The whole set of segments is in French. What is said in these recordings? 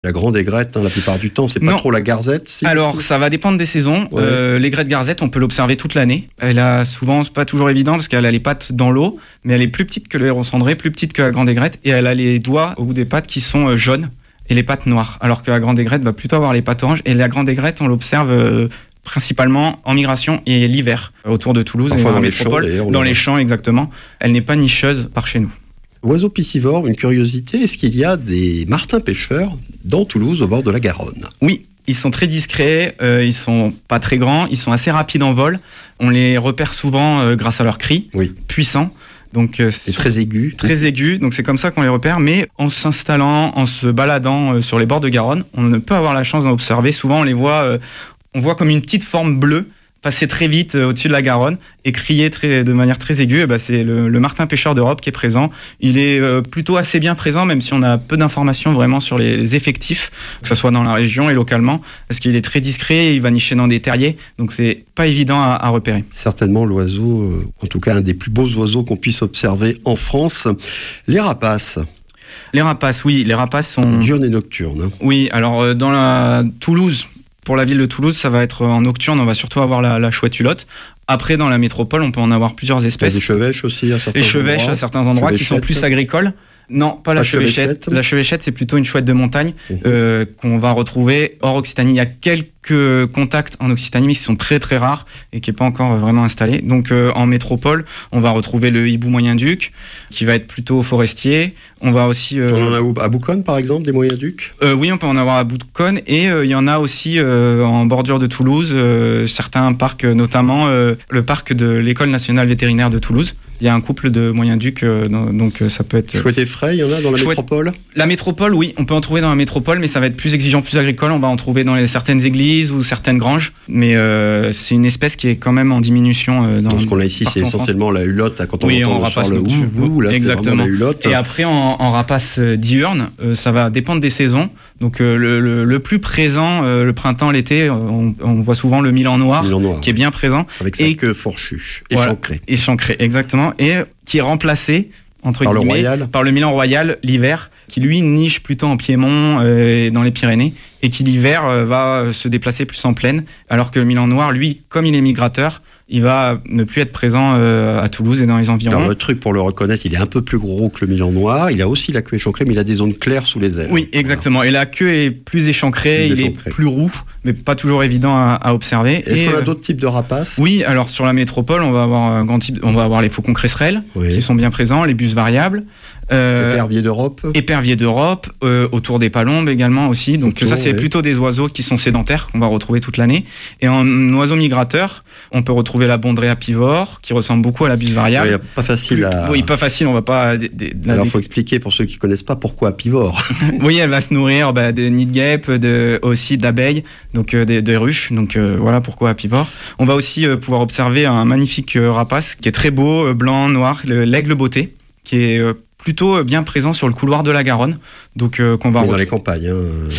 La grande aigrette, la plupart du temps, c'est pas trop la garzette. Alors, ça va dépendre des saisons. Ouais. L'aigrette garzette, on peut l'observer toute l'année. Elle a souvent, c'est pas toujours évident parce qu'elle a les pattes dans l'eau, mais elle est plus petite que le héron cendré, plus petite que la grande aigrette, et elle a les doigts au bout des pattes qui sont jaunes et les pattes noires, alors que la grande aigrette va plutôt avoir les pattes oranges. Et la grande aigrette, on l'observe principalement en migration et l'hiver, autour de Toulouse. Parfois et dans dans la les métropole, champs, dans les champs exactement. Elle n'est pas nicheuse par chez nous. Oiseau piscivore, une curiosité, est-ce qu'il y a des martins pêcheurs dans Toulouse au bord de la Garonne ? Oui, ils sont très discrets, ils sont pas très grands, ils sont assez rapides en vol. On les repère souvent grâce à leurs cris puissants. Donc c'est très aigu. Très aigu, donc c'est comme ça qu'on les repère. Mais en s'installant, en se baladant sur les bords de Garonne, on ne peut avoir la chance d'en observer. Souvent, on les voit, on voit comme une petite forme bleue passer très vite au-dessus de la Garonne et crier de manière très aiguë. C'est le martin pêcheur d'Europe qui est présent. Il est plutôt assez bien présent, même si on a peu d'informations vraiment sur les effectifs, que ce soit dans la région et localement, parce qu'il est très discret, il va nicher dans des terriers, donc c'est pas évident à repérer. Certainement l'oiseau, en tout cas un des plus beaux oiseaux qu'on puisse observer en France. Les rapaces. Les rapaces, oui, les rapaces sont... Diurnes et nocturnes. Oui, alors dans la Toulouse, pour la ville de Toulouse, ça va être en nocturne, on va surtout avoir la chouette hulotte. Après, dans la métropole, on peut en avoir plusieurs espèces. Il y a des chevêches aussi à certains endroits. Les chevêches à certains endroits qui sont plus agricoles. Non, pas la chevêchette. La chevêchette, c'est plutôt une chouette de montagne qu'on va retrouver hors Occitanie. Il y a quelques contacts en Occitanie, mais qui sont très très rares et qui n'est pas encore vraiment installé. Donc en métropole, on va retrouver le hibou moyen-duc, qui va être plutôt forestier. On va aussi... On en a à Bouconne, par exemple, des moyen-ducs ? Oui, on peut en avoir à Bouconne. Et il y en a aussi en bordure de Toulouse, certains parcs, notamment le parc de l'École nationale vétérinaire de Toulouse. Il y a un couple de moyen-ducs, donc ça peut être... Chouette et frais, il y en a dans la métropole ? La métropole, oui, on peut en trouver dans la métropole, mais ça va être plus exigeant, plus agricole. On va en trouver dans certaines églises ou certaines granges, mais c'est une espèce qui est quand même en diminution. Ce qu'on a ici, c'est essentiellement la hulotte. Quand on entend le ouh, là, exactement. C'est vraiment la hulotte. Et après, en rapace diurne, ça va dépendre des saisons. Donc le plus présent, le printemps, l'été, on voit souvent le milan noir, qui est bien présent. Avec sa queue fourchue, échancrée. Échancrée, exactement. Et qui est remplacé, entre guillemets, par le milan royal l'hiver, qui lui niche plutôt en Piémont et dans les Pyrénées, et qui l'hiver va se déplacer plus en plaine, alors que le milan noir, lui, comme il est migrateur, il va ne plus être présent à Toulouse et dans les environs. Alors, le truc pour le reconnaître, il est un peu plus gros que le milan noir, il a aussi la queue échancrée, mais il a des zones claires sous les ailes. Oui, exactement. Voilà. Et la queue est plus échancrée, il est plus roux, mais pas toujours évident à observer. Est-ce qu'on a d'autres types de rapaces ? Oui, alors sur la métropole, on va avoir un grand type, on va avoir les faucons cresserelles, qui sont bien présents, les bus variables. Éperviers d'Europe. Éperviers d'Europe, autour des palombes également aussi. Donc ça, c'est plutôt des oiseaux qui sont sédentaires, qu'on va retrouver toute l'année. Et en oiseau migrateur, on peut retrouver la bondrea pivore, qui ressemble beaucoup à la bus variable. Oui, pas facile Oui, pas facile, on va pas... Alors, il faut expliquer pour ceux qui ne connaissent pas pourquoi pivore. Oui, elle va se nourrir de nids de guêpes, aussi d'abeilles, donc des ruches. Donc voilà pourquoi pivore. On va aussi pouvoir observer un magnifique rapace qui est très beau, blanc, noir, l'aigle beauté, qui est... plutôt bien présent sur le couloir de la Garonne, donc qu'on va dans les campagnes.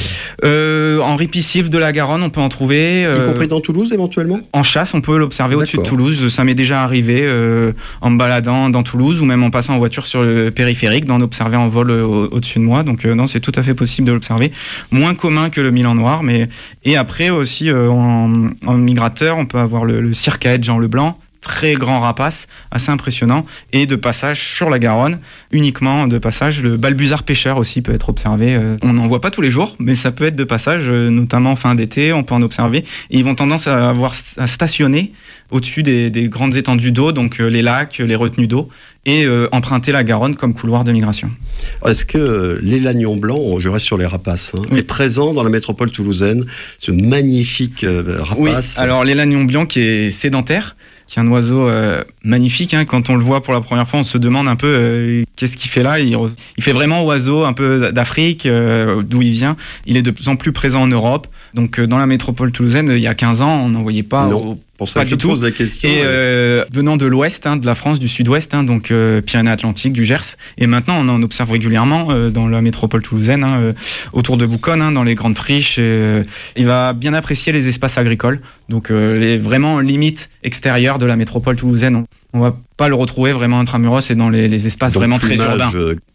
En ripisylve de la Garonne, on peut en trouver. Y compris dans Toulouse éventuellement. En chasse, on peut l'observer au-dessus de Toulouse. Ça m'est déjà arrivé en me baladant dans Toulouse ou même en passant en voiture sur le périphérique, d'en observer en vol au-dessus de moi. Donc non, c'est tout à fait possible de l'observer. Moins commun que le milan noir, mais et après aussi en migrateur, on peut avoir le circaète Jean Leblanc. Très grand rapace, assez impressionnant, et de passage sur la Garonne, uniquement de passage. Le balbuzard pêcheur aussi peut être observé. On n'en voit pas tous les jours, mais ça peut être de passage, notamment en fin d'été, on peut en observer. Et ils vont tendance à stationner au-dessus des grandes étendues d'eau, donc les lacs, les retenues d'eau, et emprunter la Garonne comme couloir de migration. Est-ce que l'élagnon blanc, je reste sur les rapaces, est présent dans la métropole toulousaine, ce magnifique rapace ? Oui, alors l'élagnon blanc qui est sédentaire, qui est un oiseau magnifique. Quand on le voit pour la première fois, on se demande un peu qu'est-ce qu'il fait là. Il fait vraiment oiseau un peu d'Afrique, d'où il vient. Il est de plus en plus présent en Europe. Donc dans la métropole toulousaine, il y a 15 ans, on n'en voyait pas. Non, pour ça pas que je du te pose tout. la question. Et venant de l'ouest, de la France, du sud-ouest, donc Pyrénées-Atlantiques, du Gers. Et maintenant, on en observe régulièrement dans la métropole toulousaine, autour de Bouconne, dans les grandes friches. Il va bien apprécier les espaces agricoles. Donc les vraiment limites extérieures de la métropole toulousaine. On va pas le retrouver vraiment intramuros et dans les espaces donc, vraiment très urbains.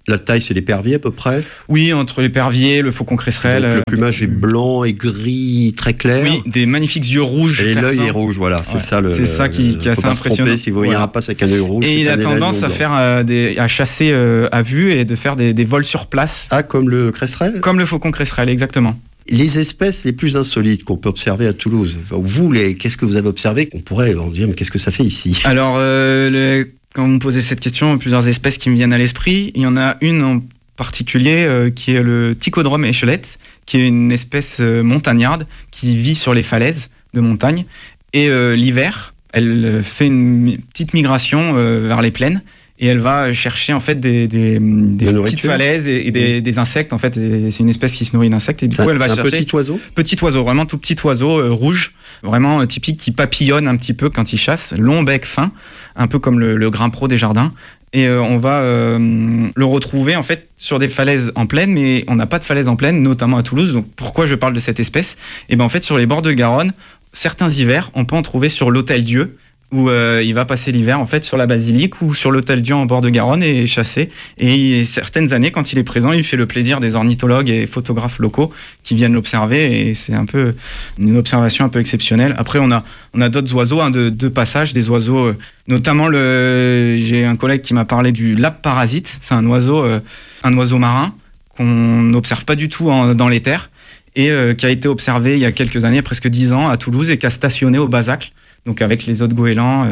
La taille, c'est l'épervier à peu près? Oui, entre l'épervier, le faucon cresserelle. Donc, le plumage est blanc et gris, très clair. Oui, des magnifiques yeux rouges. Et l'œil est rouge, voilà. C'est ça c'est ça qui est assez impressionnant. Si vous voyez un rapace avec un œil rouge, et il a tendance à faire à chasser à vue et de faire des vols sur place. Ah, comme le cresserelle? Comme le faucon cresserelle, exactement. Les espèces les plus insolites qu'on peut observer à Toulouse, vous, qu'est-ce que vous avez observé qu'on pourrait en dire, mais qu'est-ce que ça fait ici? Alors, quand vous me posez cette question, il y a plusieurs espèces qui me viennent à l'esprit. Il y en a une en particulier qui est le Ticodrome échelette, qui est une espèce montagnarde qui vit sur les falaises de montagne. Et l'hiver, elle fait une petite migration vers les plaines. Et elle va chercher en fait des petites falaises et des insectes en fait. Et c'est une espèce qui se nourrit d'insectes et du coup elle va chercher petit oiseau, vraiment tout petit oiseau rouge, vraiment typique, qui papillonne un petit peu quand il chasse, long bec fin, un peu comme le grimpero des jardins. Et on va le retrouver en fait sur des falaises en plaine, mais on n'a pas de falaises en plaine, notamment à Toulouse. Donc pourquoi je parle de cette espèce? Et ben en fait sur les bords de Garonne, certains hivers, on peut en trouver sur l'Hôtel-Dieu, où il va passer l'hiver en fait sur la basilique ou sur l'Hôtel-Dieu en bord de Garonne et chasser. Et certaines années, quand il est présent, il fait le plaisir des ornithologues et photographes locaux qui viennent l'observer, et c'est un peu une observation un peu exceptionnelle. Après, on a d'autres oiseaux de passage, des oiseaux, notamment j'ai un collègue qui m'a parlé du lappe parasite. C'est un oiseau marin qu'on n'observe pas du tout dans les terres et qui a été observé il y a quelques années, presque 10 ans, à Toulouse, et qui a stationné au Basacle. Donc avec les autres goélands,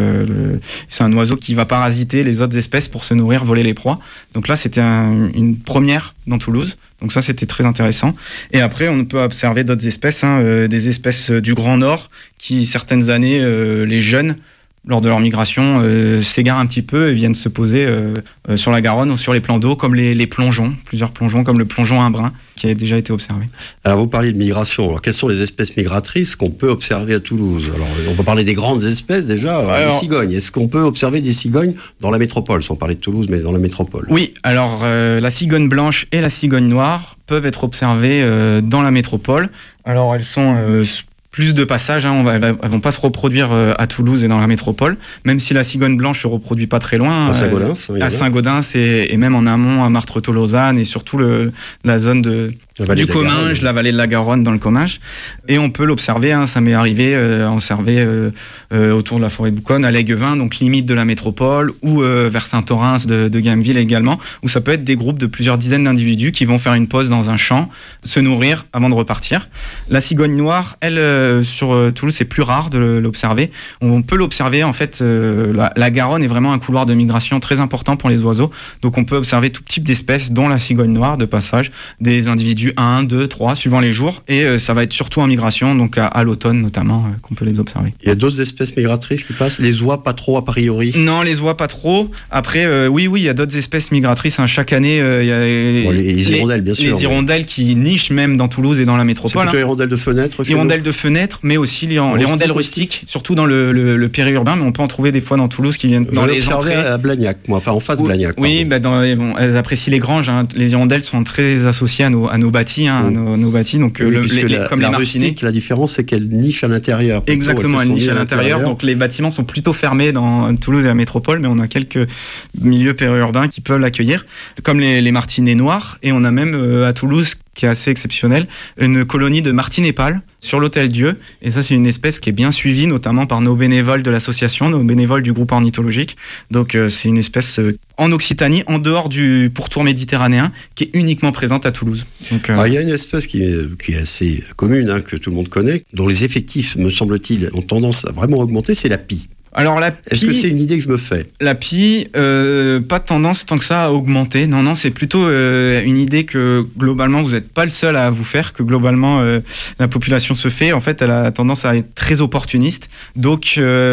c'est un oiseau qui va parasiter les autres espèces pour se nourrir, voler les proies. Donc là, c'était une première dans Toulouse. Donc ça, c'était très intéressant. Et après, on peut observer d'autres espèces, des espèces du Grand Nord qui, certaines années, les jeunes, lors de leur migration, s'égarent un petit peu et viennent se poser sur la Garonne ou sur les plans d'eau, comme les plongeons, plusieurs plongeons, comme le plongeon imbrun, qui a déjà été observé. Alors, vous parliez de migration. Alors, quelles sont les espèces migratrices qu'on peut observer à Toulouse? Alors, on va parler des grandes espèces déjà. Les cigognes. Est-ce qu'on peut observer des cigognes dans la métropole, sans parler de Toulouse, mais dans la métropole? Oui. Alors, la cigogne blanche et la cigogne noire peuvent être observées dans la métropole. Alors, elles sont plus de passage, elles vont pas se reproduire à Toulouse et dans la métropole, même si la cigogne blanche se reproduit pas très loin. À Saint-Gaudens et même en amont à Martretot-Lausanne et surtout la zone du Comminges, la vallée de la Garonne dans le Comminges. Et on peut l'observer, ça m'est arrivé observer autour de la forêt de Bouconne, à l'Aiguevin, donc limite de la métropole, ou vers Saint-Orens de Gameville également, où ça peut être des groupes de plusieurs dizaines d'individus qui vont faire une pause dans un champ, se nourrir avant de repartir. La cigogne noire, elle, sur Toulouse, c'est plus rare de l'observer. On peut l'observer, en fait, la Garonne est vraiment un couloir de migration très important pour les oiseaux, donc on peut observer tout type d'espèces, dont la cigogne noire de passage, des individus 1, 2, 3, suivant les jours, et ça va être surtout en migration, donc à l'automne notamment, qu'on peut les observer. Il y a d'autres espèces migratrices qui passent? Les oies, pas trop a priori? Non, les oies, pas trop. Après, oui, il y a d'autres espèces migratrices. Chaque année, il y a les hirondelles, bien sûr. Les hirondelles qui nichent même dans Toulouse et dans la métropole. C'est plutôt hirondelles de fenêtre? Hirondelles de fenêtre, mais aussi les hirondelles rustiques, surtout dans le périurbain, mais on peut en trouver des fois dans Toulouse qui viennent dans les entrées. À Blagnac, en face Blagnac. Oui, elles apprécient les granges. Les hirondelles sont très associées à nos bâtis, nos bâtis. Donc, comme les martinets. La différence, c'est qu'elles nichent à l'intérieur. Exactement, elles nichent à l'intérieur. Donc les bâtiments sont plutôt fermés dans Toulouse et la métropole, mais on a quelques milieux périurbains qui peuvent l'accueillir, comme les martinets noirs. Et on a même à Toulouse, qui est assez exceptionnel, une colonie de martinets pâles sur l'Hôtel-Dieu. Et ça, c'est une espèce qui est bien suivie, notamment par nos bénévoles de l'association, nos bénévoles du groupe ornithologique. Donc, c'est une espèce en Occitanie, en dehors du pourtour méditerranéen, qui est uniquement présente à Toulouse. Donc, il y a une espèce qui est assez commune, que tout le monde connaît, dont les effectifs, me semble-t-il, ont tendance à vraiment augmenter, c'est la pie. Alors la pie, est-ce que c'est une idée que je me fais? La pie, pas tendance tant que ça à augmenter. Non, c'est plutôt une idée que globalement vous n'êtes pas le seul à vous faire, que globalement la population se fait. En fait, elle a tendance à être très opportuniste. Donc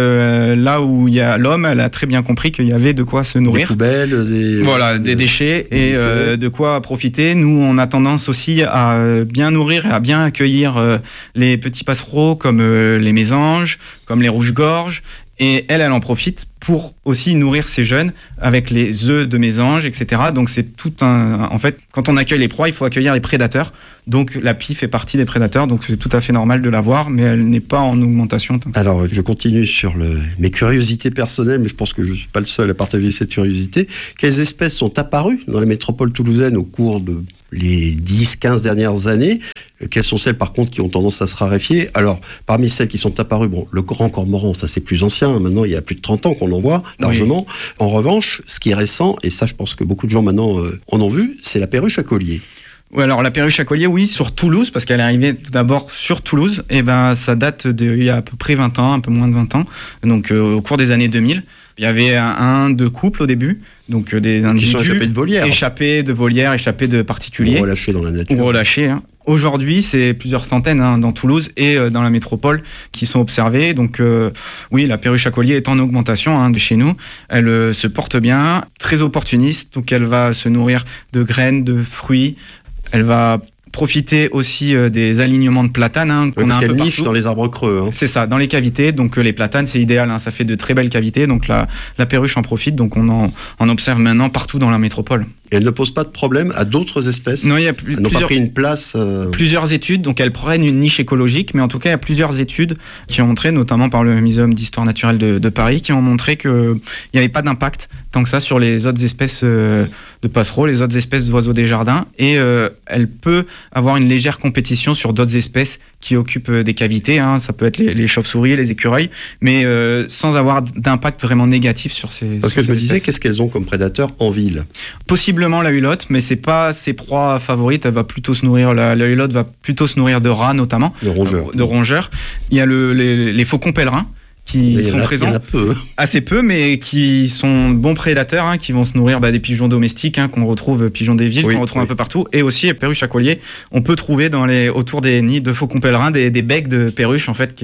là où il y a l'homme, elle a très bien compris qu'il y avait de quoi se nourrir. Des poubelles, des déchets et de quoi profiter. Nous, on a tendance aussi à bien nourrir et à bien accueillir les petits passereaux comme les mésanges, comme les rouges-gorges. Et elle en profite pour aussi nourrir ses jeunes avec les œufs de mésanges, etc. Donc c'est tout en fait, quand on accueille les proies, il faut accueillir les prédateurs. Donc la pie fait partie des prédateurs, donc c'est tout à fait normal de l'avoir, mais elle n'est pas en augmentation. Alors je continue sur mes curiosités personnelles, mais je pense que je ne suis pas le seul à partager cette curiosité. Quelles espèces sont apparues dans la métropole toulousaine au cours de les 10-15 dernières années? Quelles sont celles par contre qui ont tendance à se raréfier? Alors parmi celles qui sont apparues, le grand cormoran, ça c'est plus ancien, maintenant il y a plus de 30 ans qu'on en voit largement. Oui. En revanche, ce qui est récent, et ça je pense que beaucoup de gens maintenant en ont vu, c'est la perruche à collier. Oui, alors la perruche à collier, oui, sur Toulouse, parce qu'elle est arrivée tout d'abord sur Toulouse, et ça date d'il y a à peu près 20 ans, un peu moins de 20 ans, donc au cours des années 2000. Il y avait deux couples au début, donc des individus échappés de volières, échappés de particuliers. Ou relâchés dans la nature. Ou relâchés. Aujourd'hui, c'est plusieurs centaines dans Toulouse et dans la métropole qui sont observées. Donc oui, la perruche à collier est en augmentation de chez nous. Elle se porte bien, très opportuniste, donc elle va se nourrir de graines, de fruits. Elle va profiter aussi des alignements de platanes qu'on a un peu niche dans les arbres creux. C'est ça, dans les cavités. Donc les platanes, c'est idéal, ça fait de très belles cavités. Donc la perruche en profite. Donc on en observe maintenant partout dans la métropole. Et elle ne pose pas de problème à d'autres espèces? Non, il y a elles n'ont pas pris une place. Plusieurs études, donc elles prennent une niche écologique, mais en tout cas, il y a plusieurs études qui ont montré, notamment par le Muséum d'histoire naturelle de Paris, qui ont montré qu'il n'y avait pas d'impact tant que ça sur les autres espèces de passereaux, les autres espèces d'oiseaux des jardins, et elle peut avoir une légère compétition sur d'autres espèces qui occupent des cavités. Ça peut être les chauves-souris, les écureuils, mais sans avoir d'impact vraiment négatif sur ces espèces. Parce que je me disais, qu'est-ce qu'elles ont comme prédateurs en ville? Possiblement la hulotte, mais c'est pas ses proies favorites. Elle va plutôt se nourrir, la hulotte va plutôt se nourrir de rats notamment, de rongeurs. Il y a les faucons pèlerins qui sont présents, assez peu, mais qui sont bons prédateurs, qui vont se nourrir des pigeons domestiques, qu'on retrouve, pigeons des villes, qu'on retrouve un peu partout, et aussi les perruches à collier. On peut trouver autour des nids de faucons pèlerins des becs de perruches en fait,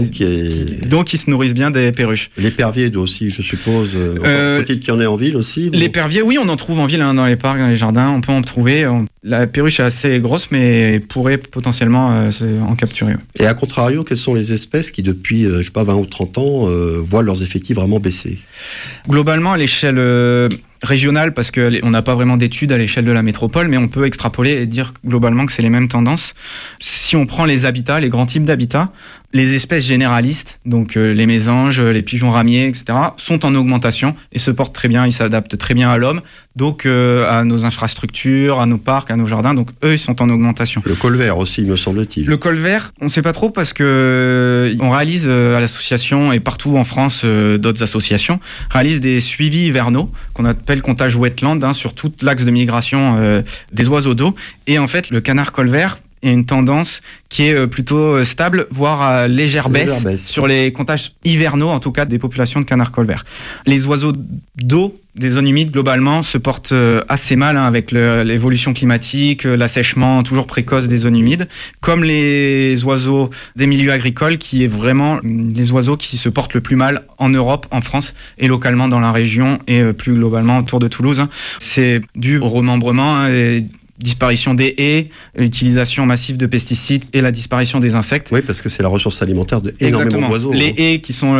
qui se nourrissent bien des perruches. L'épervier aussi, je suppose. Faut-il qu'il y en ait en ville aussi? L'épervier, oui, on en trouve en ville, dans les parcs, dans les jardins, on peut en trouver. La perruche est assez grosse, mais pourrait potentiellement en capturer. Et à contrario, quelles sont les espèces qui depuis, 20 ou 30 ans, voient leurs effectifs vraiment baisser? Globalement, à l'échelle régionale, parce qu'on n'a pas vraiment d'études à l'échelle de la métropole, mais on peut extrapoler et dire globalement que c'est les mêmes tendances. Si on prend les habitats, les grands types d'habitats, les espèces généralistes, donc les mésanges, les pigeons ramiers, etc., sont en augmentation et se portent très bien, ils s'adaptent très bien à l'homme, donc à nos infrastructures, à nos parcs, à nos jardins, donc eux, ils sont en augmentation. Le colvert aussi, me semble-t-il. Le colvert, on ne sait pas trop parce que on réalise à l'association et partout en France, d'autres associations réalisent des suivis hivernaux qu'on appelle comptage wetland sur tout l'axe de migration des oiseaux d'eau. Et en fait, le canard colvert il y a une tendance qui est plutôt stable, voire à légère baisse sur les comptages hivernaux, en tout cas des populations de canards colverts. Les oiseaux d'eau des zones humides, globalement, se portent assez mal avec l'évolution climatique, l'assèchement toujours précoce des zones humides, comme les oiseaux des milieux agricoles, qui est vraiment les oiseaux qui se portent le plus mal en Europe, en France et localement dans la région et plus globalement autour de Toulouse. C'est dû au remembrement et disparition des haies, l'utilisation massive de pesticides et la disparition des insectes. Oui, parce que c'est la ressource alimentaire d'énormément d'oiseaux. Les haies qui sont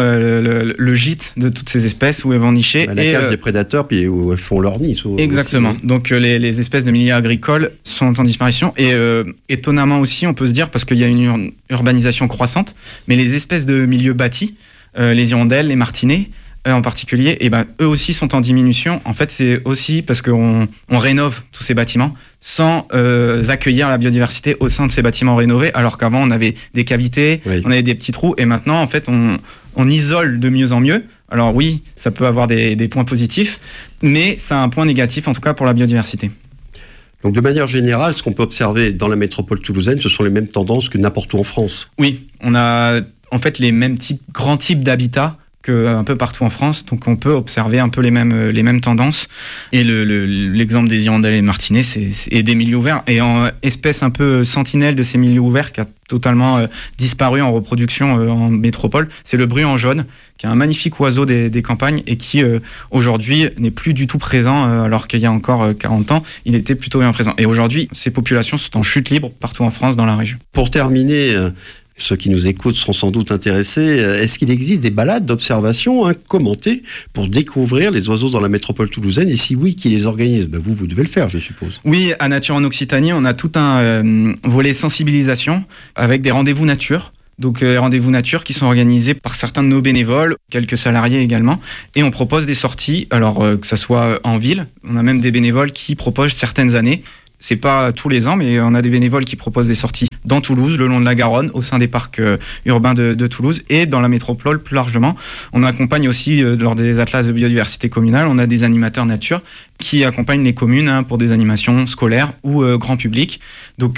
le gîte de toutes ces espèces où elles vont nicher. La cage des prédateurs, puis où elles font leur nid. Exactement. Aussi. Donc les espèces de milieux agricoles sont en disparition. Et étonnamment aussi, on peut se dire, parce qu'il y a une urbanisation croissante, mais les espèces de milieux bâtis, les hirondelles, les martinets, en particulier, eux aussi sont en diminution. En fait, c'est aussi parce qu'on rénove tous ces bâtiments sans accueillir la biodiversité au sein de ces bâtiments rénovés, alors qu'avant, on avait des cavités, on avait des petits trous, et maintenant, en fait, on isole de mieux en mieux. Alors oui, ça peut avoir des points positifs, mais ça a un point négatif, en tout cas pour la biodiversité. Donc de manière générale, ce qu'on peut observer dans la métropole toulousaine, ce sont les mêmes tendances que n'importe où en France. Oui, on a en fait les mêmes grands types d'habitats un peu partout en France, donc on peut observer un peu les mêmes tendances. Et l'exemple des hirondelles et martinets, et des milieux ouverts, et en espèce un peu sentinelle de ces milieux ouverts qui a totalement disparu en reproduction en métropole, c'est le bruant jaune, qui est un magnifique oiseau des campagnes et qui aujourd'hui n'est plus du tout présent, alors qu'il y a encore 40 ans, il était plutôt bien présent. Et aujourd'hui, ces populations sont en chute libre partout en France, dans la région. Pour terminer, ceux qui nous écoutent seront sans doute intéressés. Est-ce qu'il existe des balades d'observation commentées pour découvrir les oiseaux dans la métropole toulousaine? Et si oui, qui les organise? Vous devez le faire, je suppose. Oui, à Nature en Occitanie, on a tout un volet sensibilisation avec des rendez-vous nature. Donc rendez-vous nature qui sont organisés par certains de nos bénévoles, quelques salariés également, et on propose des sorties, alors que ça soit en ville, on a même des bénévoles qui proposent certaines années. C'est pas tous les ans, mais on a des bénévoles qui proposent des sorties dans Toulouse, le long de la Garonne, au sein des parcs urbains de Toulouse et dans la métropole plus largement. On accompagne aussi, lors des atlas de biodiversité communale, on a des animateurs nature qui accompagnent les communes pour des animations scolaires ou grand public. Donc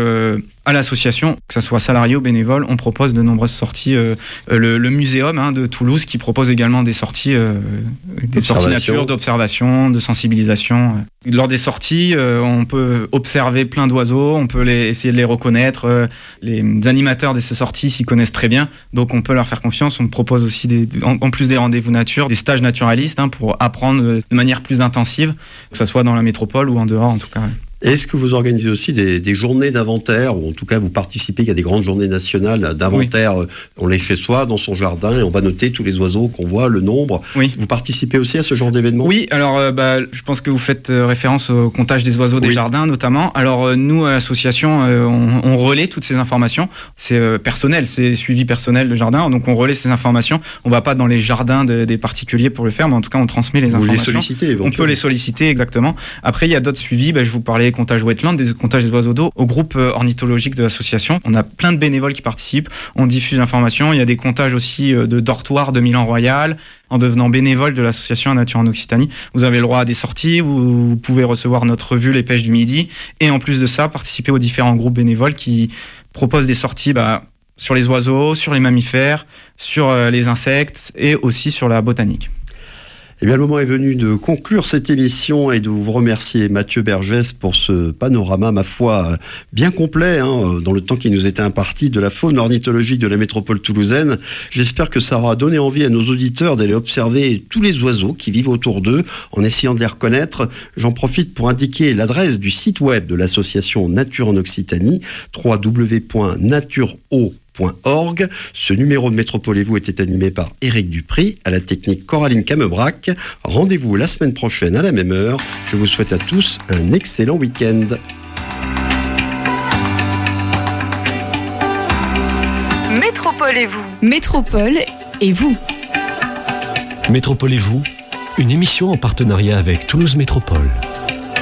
à l'association, que ce soit salarié ou bénévole, on propose de nombreuses sorties. Le muséum de Toulouse qui propose également des sorties nature, d'observation, de sensibilisation. Lors des sorties, on peut observer plein d'oiseaux, on peut essayer de les reconnaître. Les animateurs de ces sorties s'y connaissent très bien, donc on peut leur faire confiance. On propose aussi, en plus des rendez-vous nature, des stages naturalistes pour apprendre de manière plus intensive, que ce soit dans la métropole ou en dehors en tout cas. Est-ce que vous organisez aussi des journées d'inventaire, ou en tout cas vous participez, il y a des grandes journées nationales d'inventaire, oui. On les fait soi dans son jardin et on va noter tous les oiseaux qu'on voit, le nombre. Oui. Vous participez aussi à ce genre d'événement? Oui, alors je pense que vous faites référence au comptage des oiseaux des jardins notamment. Alors nous, à l'association, on relaie toutes ces informations. C'est personnel, c'est suivi personnel de jardin, donc on relaie ces informations. On ne va pas dans les jardins des particuliers pour le faire, mais en tout cas on transmet les informations. Vous les sollicitez éventuellement. On peut les solliciter, exactement. Après, il y a d'autres suivis, je vous parlais comptage wetland, des comptages des oiseaux d'eau au groupe ornithologique de l'association. On a plein de bénévoles qui participent, on diffuse l'information. Il y a des comptages aussi de dortoirs de Milan Royal. En devenant bénévole de l'association Nature en Occitanie, vous avez le droit à des sorties, vous pouvez recevoir notre revue Les Pêches du Midi, et en plus de ça, participer aux différents groupes bénévoles qui proposent des sorties sur les oiseaux, sur les mammifères, sur les insectes et aussi sur la botanique. Eh bien, le moment est venu de conclure cette émission et de vous remercier, Mathieu Bergès, pour ce panorama, ma foi, bien complet, dans le temps qui nous était imparti, de la faune ornithologique de la métropole toulousaine. J'espère que ça aura donné envie à nos auditeurs d'aller observer tous les oiseaux qui vivent autour d'eux, en essayant de les reconnaître. J'en profite pour indiquer l'adresse du site web de l'association Nature en Occitanie, www.natureo.org. Ce numéro de Métropole et vous était animé par Éric Dupry, à la technique Coraline Camebrac. Rendez-vous la semaine prochaine à la même heure. Je vous souhaite à tous un excellent week-end. Métropole et vous. Métropole et vous. Métropole et vous, une émission en partenariat avec Toulouse Métropole.